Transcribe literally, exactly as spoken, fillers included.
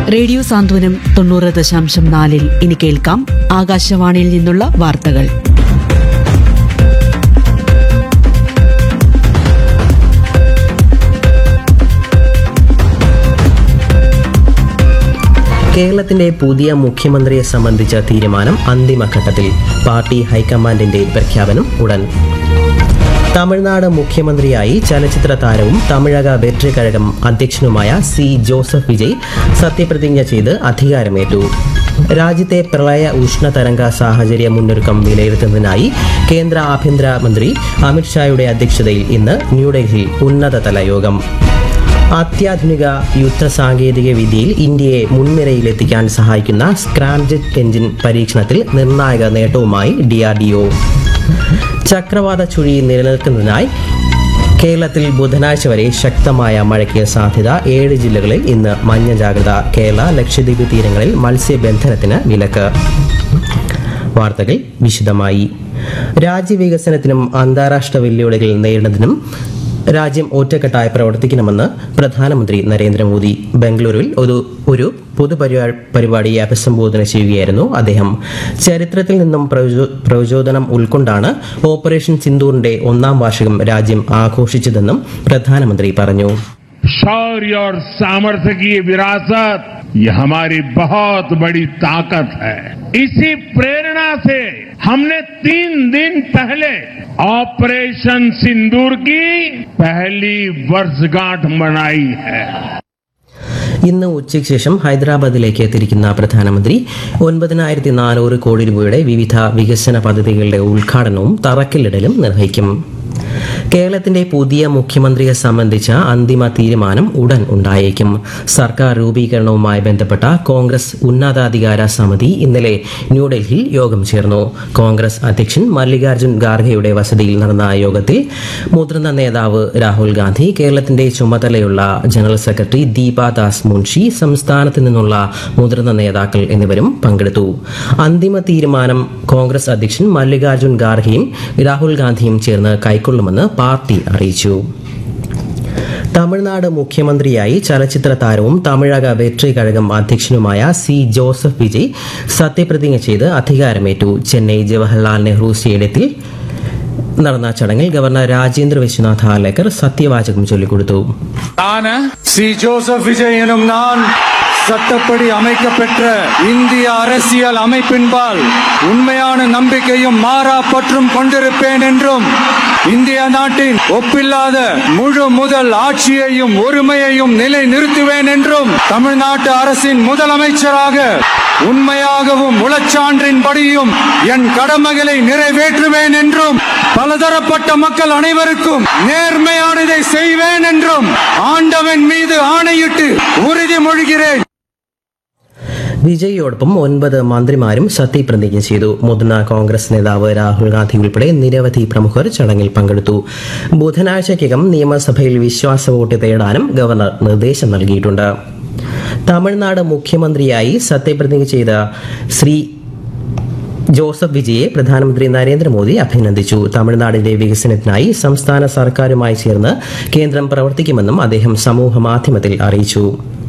Radio സാന്ത്വനം തൊണ്ണൂറ് ദശാംശം നാലിൽ ഇനി കേൾക്കാം ആകാശവാണിയിൽ നിന്നുള്ള വാർത്തകൾ. കേരളത്തിന്റെ പുതിയ മുഖ്യമന്ത്രിയെ സംബന്ധിച്ച തീരുമാനം അന്തിമഘട്ടത്തിൽ. പാർട്ടി ഹൈക്കമാൻഡിന്റെ പ്രഖ്യാപനം ഉടൻ. തമിഴ്നാട് മുഖ്യമന്ത്രിയായി ചലച്ചിത്ര താരവും തമിഴക വെട്രി കഴകം അധ്യക്ഷനുമായ സി ജോസഫ് വിജയ് സത്യപ്രതിജ്ഞ ചെയ്ത് അധികാരമേറ്റു. രാജ്യത്തെ പ്രളയ ഉഷ്ണതരംഗ സാഹചര്യ മുന്നൊരുക്കം വിലയിരുത്തുന്നതിനായി കേന്ദ്ര ആഭ്യന്തര മന്ത്രി അമിത്ഷായുടെ അധ്യക്ഷതയിൽ ഇന്ന് ന്യൂഡൽഹിയിൽ ഉന്നതതല യോഗം. അത്യാധുനിക യുദ്ധ സാങ്കേതിക വിദ്യയിൽ ഇന്ത്യയെ മുൻനിരയിലെത്തിക്കാൻ സഹായിക്കുന്ന സ്ക്രാംജെറ്റ് എഞ്ചിൻ പരീക്ഷണത്തിൽ നിർണായക നേട്ടവുമായി ഡി ആർ ഡി ഒ. ചക്രവാത ചുഴി നിലനിൽക്കുന്നതിനായി കേരളത്തിൽ ബുധനാഴ്ച വരെ ശക്തമായ മഴയ്ക്ക് സാധ്യത. ഏഴ് ജില്ലകളിൽ ഇന്ന് മഞ്ഞ ജാഗ്രത. കേരള ലക്ഷദ്വീപ് തീരങ്ങളിൽ മത്സ്യബന്ധനത്തിന് വിലക്ക്. വാർത്തകൾ വിശദമായി. രാജ്യവികസനത്തിനും അന്താരാഷ്ട്ര വെല്ലുവിളികൾ നേരിടുന്നതിനും രാജ്യം ഒറ്റക്കെട്ടായി പ്രവർത്തിക്കണമെന്ന് പ്രധാനമന്ത്രി നരേന്ദ്രമോദി. ബംഗളൂരുവിൽ ഒരു ഒരു പൊതുപരിപാടിയെ അഭിസംബോധന ചെയ്യുകയായിരുന്നു അദ്ദേഹം. ചരിത്രത്തിൽ നിന്നും പ്രചോദനം ഉൾക്കൊണ്ടാണ് ഓപ്പറേഷൻ സിന്ദൂറിന്റെ ഒന്നാം വാർഷികം രാജ്യം ആഘോഷിച്ചതെന്നും പ്രധാനമന്ത്രി പറഞ്ഞു. शौर्य और सामर्थ्य की ये विरासत, ये हमारी बहुत बड़ी ताकत है. इसी प्रेरणा से हमने तीन दिन पहले ऑपरेशन सिंदूर की पहली वर्षगांठ मनाई है. ഇന്ന് ഉച്ചയ്ക്ക് ശേഷം ഹൈദരാബാദിലേക്ക് തിരിക്കുന്ന പ്രധാനമന്ത്രി ഒൻപതിനായിരത്തി നാനൂറ് കോടി രൂപയുടെ വിവിധ വികസന പദ്ധതികളുടെ ഉദ്ഘാടനവും തറക്കല്ലിടലും നിർവഹിക്കും. കേരളത്തിന്റെ പുതിയ മുഖ്യമന്ത്രിയെ സംബന്ധിച്ച അന്തിമ തീരുമാനം ഉടൻ ഉണ്ടായേക്കും. സർക്കാർ രൂപീകരണവുമായി ബന്ധപ്പെട്ട കോൺഗ്രസ് ഉന്നതാധികാര സമിതി ഇന്നലെ ന്യൂഡൽഹിയിൽ യോഗം ചേർന്നു. കോൺഗ്രസ് അധ്യക്ഷൻ മല്ലികാർജ്ജുൻ ഖാർഗെയുടെ വസതിയിൽ നടന്ന യോഗത്തിൽ മുതിർന്ന നേതാവ് രാഹുൽ ഗാന്ധി, കേരളത്തിന്റെ ചുമതലയുള്ള ജനറൽ സെക്രട്ടറി ദീപാദാസ് മുൻഷി, സംസ്ഥാനത്ത് നിന്നുള്ള മുതിർന്ന നേതാക്കൾ എന്നിവരും പങ്കെടുത്തു. അന്തിമ തീരുമാനം കോൺഗ്രസ് അധ്യക്ഷൻ മല്ലികാർജ്ജുൻ ഖാർഗെയും രാഹുൽ ഗാന്ധിയും ചേർന്ന് കൈക്കൊള്ളുമെന്ന് പാർട്ടി അറിയിച്ചു. തമിഴ്നാട് മുഖ്യമന്ത്രിയായി ചലച്ചിത്ര താരവും തമിഴക വെട്രി കഴകം അധ്യക്ഷനുമായ സി ജോസഫ് വിജയ് സത്യപ്രതിജ്ഞ ചെയ്ത് അധികാരമേറ്റു. ചെന്നൈ ജവഹർലാൽ നെഹ്റു സ്റ്റേഡിയത്തിൽ നടന്ന ചടങ്ങിൽ ഗവർണർ രാജേന്ദ്ര വിശ്വനാഥ് ഹാലേക്കർ സത്യവാചകം ചൊല്ലിക്കൊടുത്തു. சி ஜோசப் விஜய் எனும் நான் சட்டப்படி அமைக்கப்பெற்ற இந்திய அரசியல் அமைப்பின்பால் உண்மையான நம்பிக்கையும் மாறா பற்றும் கொண்டிருப்பேன் என்றும் இந்திய நாட்டின் ஒப்பில்லாத முழு முதல் ஆட்சியையும் ஒருமையையும் நிலை நிறுத்துவேன் என்றும் தமிழ்நாட்டு அரசின் முதலமைச்சராக உண்மையாகவும் உளச்சான்றின்படியும் என் கடமைகளை நிறைவேற்றுவேன் என்றும் பலதரப்பட்ட மக்கள் அனைவருக்கும் நேர்மையானதை செய்வேன் என்றும் ஆண்டவன் மீது ஆணையிட்டு உறுதிமொழிகிறேன். വിജയിയോടൊപ്പം ഒൻപത് മന്ത്രിമാരും സത്യപ്രതിജ്ഞ ചെയ്തു. മുതിർന്ന കോൺഗ്രസ് നേതാവ് രാഹുൽ ഗാന്ധി ഉൾപ്പെടെ നിരവധി പ്രമുഖർ ചടങ്ങിൽ പങ്കെടുത്തു. ബുധനാഴ്ചയ്ക്കകം നിയമസഭയിൽ വിശ്വാസ വോട്ട് തേടാനും ഗവർണർ നിർദ്ദേശം നൽകിയിട്ടുണ്ട്. തമിഴ്നാട് മുഖ്യമന്ത്രിയായി സത്യപ്രതിജ്ഞ ചെയ്ത ശ്രീ ജോസഫ് വിജയെ പ്രധാനമന്ത്രി നരേന്ദ്രമോദി അഭിനന്ദിച്ചു. തമിഴ്നാടിന്റെ വികസനത്തിനായി സംസ്ഥാന സർക്കാരുമായി ചേർന്ന് കേന്ദ്രം പ്രവർത്തിക്കുമെന്നും അദ്ദേഹം സമൂഹ മാധ്യമത്തിൽ അറിയിച്ചു.